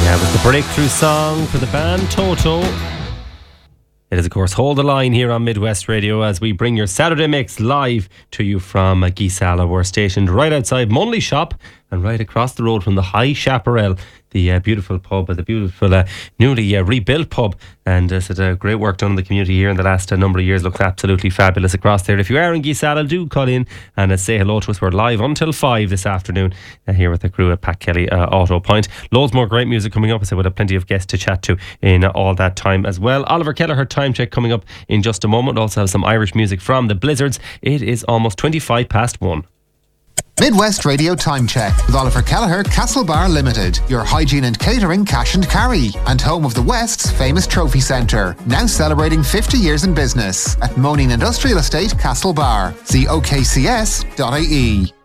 That was the breakthrough song for the band Toto. It is, of course, Hold the Line here on Midwest Radio as we bring your Saturday Mix live to you from Geesala. We're stationed right outside Munley Shop and right across the road from the High Chaparral, the beautiful pub, the beautiful newly rebuilt pub. And it's great work done in the community here in the last number of years. Looks absolutely fabulous across there. If you are in Geesala, do call in and say hello to us. We're live until 5 this afternoon here with the crew at Pat Kelly Auto Point. Loads more great music coming up. I said we'll have plenty of guests to chat to in all that time as well. Oliver Kelleher time check coming up in just a moment. We'll also have some Irish music from the Blizzards. It is almost 1:25. Midwest Radio Time Check with Oliver Kelleher, Castlebar Limited, your hygiene and catering cash and carry, and home of the West's famous trophy centre, now celebrating 50 years in business at Moaning Industrial Estate, Castlebar. See okcs.ie.